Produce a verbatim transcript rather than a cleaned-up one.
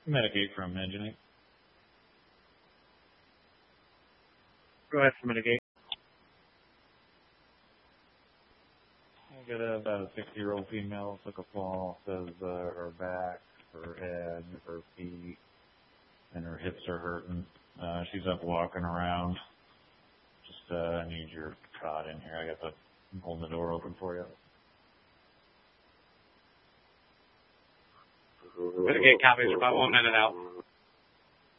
Mitigate from Mitigate. Go ahead for Mitigate. I got a, about a sixty-year-old female took a fall. Says uh, her back, her head, her feet, and her hips are hurting. Uh, she's up walking around. Just uh, I need your cot in here. I got the I'm holding the door open for you. Mitigate copies. About one minute out.